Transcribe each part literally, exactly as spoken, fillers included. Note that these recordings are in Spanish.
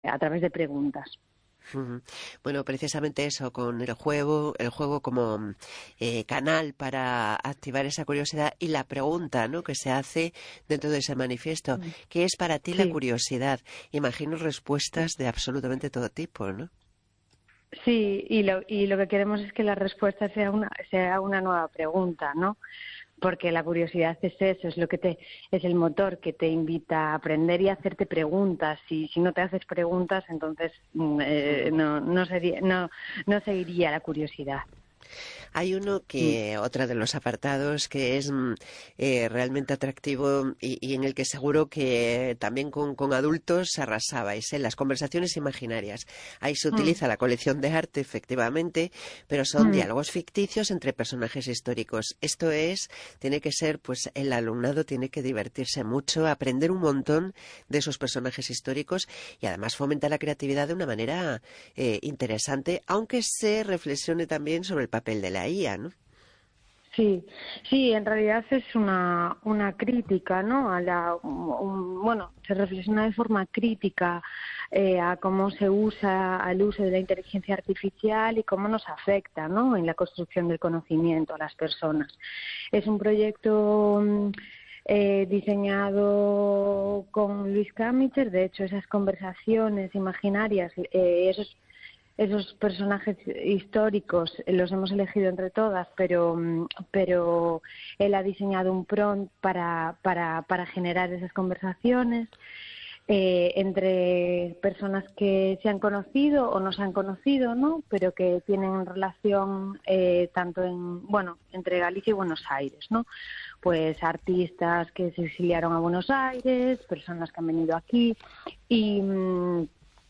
a través de preguntas. Ujú. Bueno, precisamente eso, con el juego, el juego como eh, canal para activar esa curiosidad y la pregunta, ¿no?, que se hace dentro de ese manifiesto. Mm. ¿Qué es para ti la Sí, curiosidad? Imagino respuestas de absolutamente todo tipo, ¿no? sí, y lo, y lo que queremos es que la respuesta sea una, sea una nueva pregunta, ¿no? Porque la curiosidad es eso, es lo que te, es el motor que te invita a aprender y a hacerte preguntas. Y si no te haces preguntas, entonces mm, eh, Ujú. no, no sería, no, no seguiría la curiosidad. Hay uno Mm, que, otra de los apartados que es mm, eh, realmente atractivo y, y en el que seguro que también con, con adultos arrasabais, ¿eh? Las conversaciones imaginarias. Ahí se mm, utiliza la colección de arte, efectivamente, pero son mm. diálogos ficticios entre personajes históricos. Esto es, tiene que ser, pues el alumnado tiene que divertirse mucho, aprender un montón de esos personajes históricos y además fomenta la creatividad de una manera eh, interesante, aunque se reflexione también sobre el papel de la I A, ¿no? Sí, sí, en realidad es una, una crítica, ¿no? A la, un- bueno, se reflexiona de forma crítica eh, a cómo se usa al uso de la inteligencia artificial y cómo nos afecta, ¿no?, en la construcción del conocimiento a las personas. Es un proyecto mm, eh, diseñado con Luis Camicher. De hecho, esas conversaciones imaginarias, eh, esos esos personajes históricos los hemos elegido entre todas, pero, mm, pero él ha diseñado un prompt para, para, para generar esas conversaciones eh, entre personas que se han conocido o no se han conocido, ¿no?, pero que tienen relación eh, tanto en, bueno, entre Galicia y Buenos Aires, ¿no? Pues artistas que se exiliaron a Buenos Aires, personas que han venido aquí y... mm,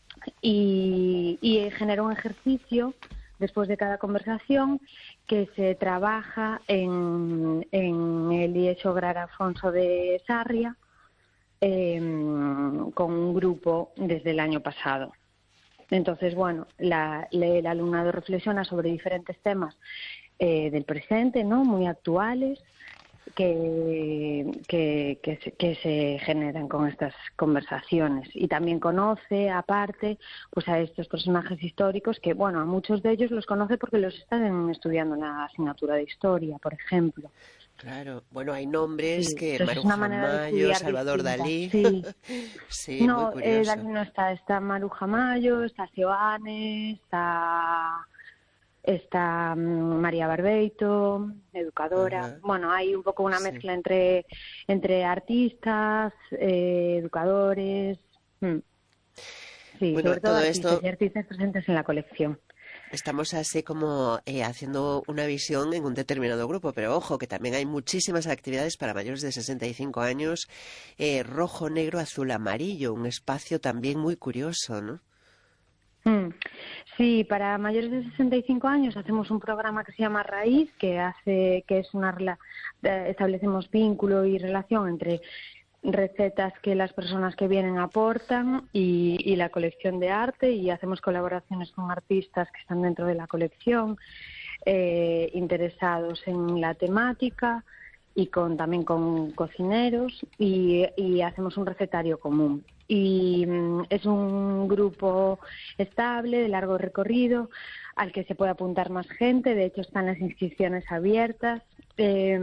y, y genera un ejercicio después de cada conversación que se trabaja en, en el I E S Obrar Afonso de Sarria eh, con un grupo desde el año pasado. Entonces, bueno, la, el alumnado reflexiona sobre diferentes temas eh, del presente, ¿no?, muy actuales, que, que, que, se, que se generan con estas conversaciones, y también conoce aparte pues a estos personajes históricos que, bueno, a muchos de ellos los conoce porque los están estudiando en la asignatura de historia, por ejemplo. Claro, bueno, hay nombres Sí, que entonces es una Maruja manera de Mayo, estudiar Salvador distinta. Dalí, Sí, sí, muy no, eh, curioso. Dalí no está, está Maruja Mayo, está Seoane, está está mm, María Barbeito, educadora. Ajá, Bueno, hay un poco una sí. mezcla entre, entre artistas, eh, educadores, mm, sí, Bueno, sobre todo todo artistas esto y artistas presentes en la colección. estamos así como eh, haciendo una visión en un determinado grupo, pero ojo, que también hay muchísimas actividades para mayores de sesenta y cinco años, eh, rojo, negro, azul, amarillo, un espacio también muy curioso, ¿no? Mm. Sí, para mayores de sesenta y cinco años hacemos un programa que se llama Raíz, que hace que es una rela- eh, establecemos vínculo y relación entre recetas que las personas que vienen aportan y, y la colección de arte, y hacemos colaboraciones con artistas que están dentro de la colección, eh, interesados en la temática, y con también con cocineros, y, y hacemos un recetario común. Y mm, es un grupo estable, de largo recorrido, al que se puede apuntar más gente. De hecho, están las inscripciones abiertas eh,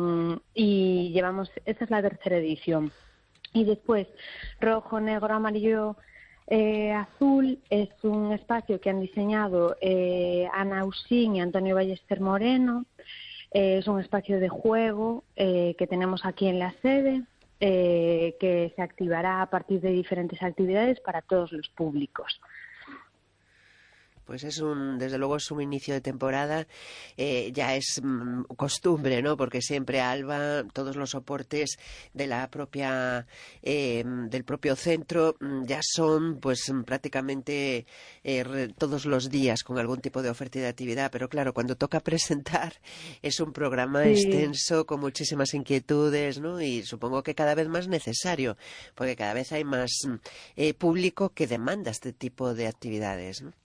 y llevamos, esta es la tercera edición. Y después, rojo, negro, amarillo, eh, azul, es un espacio que han diseñado eh, Ana Usín y Antonio Ballester Moreno. Eh, es un espacio de juego eh, que tenemos aquí en la sede, eh, que se activará a partir de diferentes actividades para todos los públicos. Pues es un, desde luego es un inicio de temporada, eh, ya es mm, costumbre, ¿no? Porque siempre Alba, todos los soportes de la propia, eh, del propio centro mm, ya son, pues mm, prácticamente eh, re- todos los días con algún tipo de oferta y de actividad. Pero claro, cuando toca presentar es un programa Sí, extenso con muchísimas inquietudes, ¿no? Y supongo que cada vez más necesario, porque cada vez hay más mm, eh, público que demanda este tipo de actividades, ¿no?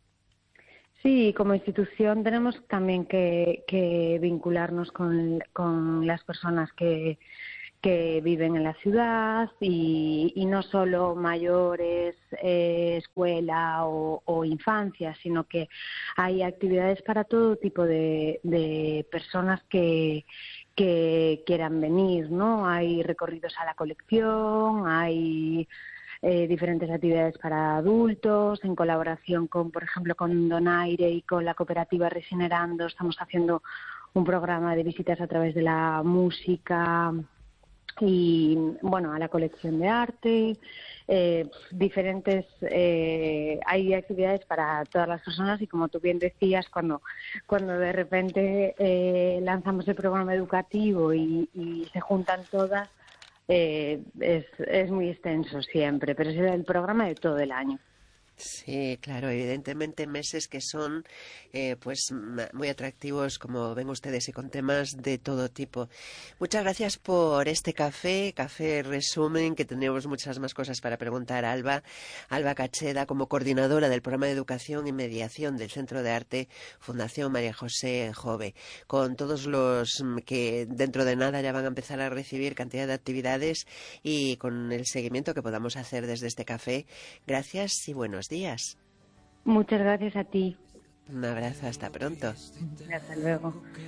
sí, como institución tenemos también que, que vincularnos con, con las personas que que viven en la ciudad y, y no solo mayores, eh, escuela o, o infancia, sino que hay actividades para todo tipo de, de personas que, que quieran venir, ¿no? Hay recorridos a la colección, hay eh, diferentes actividades para adultos, en colaboración con, por ejemplo, con Donaire y con la cooperativa Resinerando, estamos haciendo un programa de visitas a través de la música y, bueno, a la colección de arte, eh, diferentes, eh, hay actividades para todas las personas y, como tú bien decías, cuando, cuando de repente eh, lanzamos el programa educativo y, y se juntan todas, eh, es, es muy extenso siempre, pero es el programa de todo el año. Sí, claro, evidentemente meses que son eh, pues muy atractivos, como ven ustedes, y con temas de todo tipo. Muchas gracias por este café, café resumen, que tenemos muchas más cosas para preguntar a Alba, Alba Cacheda, como coordinadora del programa de educación y mediación del Centro de Arte Fundación María José Jove, con todos los que dentro de nada ya van a empezar a recibir cantidad de actividades y con el seguimiento que podamos hacer desde este café. Gracias y buenos días. Muchas gracias a ti. Un abrazo, hasta pronto. Hasta luego.